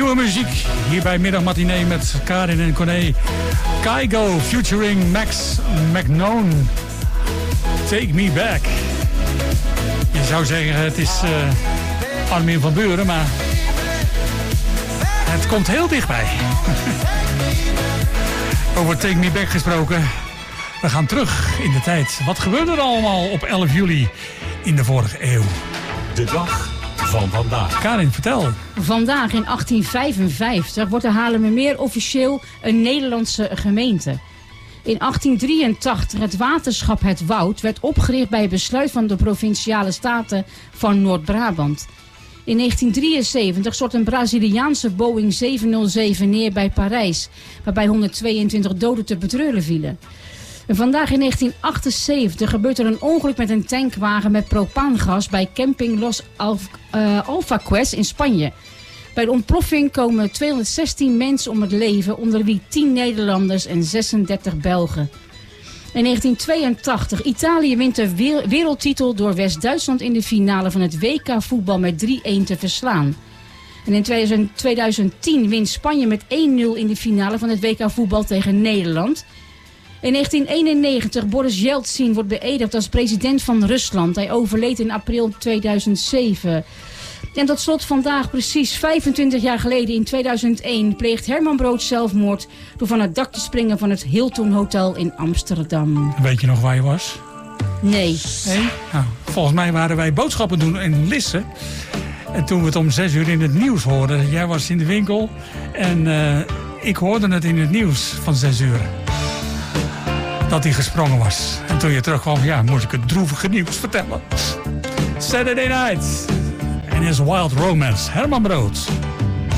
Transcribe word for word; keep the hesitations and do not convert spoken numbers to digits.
Nieuwe muziek hier bij Middagmatinee met Karin en Corné. Kygo featuring Max McKnown. Take Me Back. Je zou zeggen het is uh, Armin van Buuren, maar het komt heel dichtbij. Over Take Me Back gesproken. We gaan terug in de tijd. Wat gebeurde er allemaal op elf juli in de vorige eeuw? De dag van vandaag. Karin, vertel. Vandaag in achttien vijfenvijftig wordt de Haarlemmermeer officieel een Nederlandse gemeente. In achttien drieëntachtig het waterschap Het Woud werd opgericht bij het besluit van de Provinciale Staten van Noord-Brabant. In negentien drieënzeventig stort een Braziliaanse Boeing zevenhonderdzeven neer bij Parijs, waarbij honderdtweeëntwintig doden te betreuren vielen. En vandaag in negentien achtenzeventig gebeurt er een ongeluk met een tankwagen met propaangas bij camping Los Alf, uh, Alfaquest in Spanje. Bij de ontploffing komen tweehonderdzestien mensen om het leven, onder wie tien Nederlanders en zesendertig Belgen. In negentien tweeëntachtig, Italië wint de wereldtitel door West-Duitsland in de finale van het W K voetbal met drie-een te verslaan. En in tweeduizend tien wint Spanje met één nul in de finale van het W K voetbal tegen Nederland. In negentien eenennegentig, Boris Yeltsin wordt beëdigd als president van Rusland. Hij overleed in april tweeduizend zeven. En tot slot vandaag, precies vijfentwintig jaar geleden in tweeduizend één... pleegt Herman Brood zelfmoord door van het dak te springen van het Hilton Hotel in Amsterdam. Weet je nog waar je was? Nee. Nee? Nou, volgens mij waren wij boodschappen doen in Lisse. En toen we het om zes uur in het nieuws hoorden. Jij was in de winkel en uh, ik hoorde het in het nieuws van zes uur. Dat hij gesprongen was. En toen je terugkwam, ja, moest ik het droevige nieuws vertellen. Saturday Night. En his Wild Romance. Herman Brood.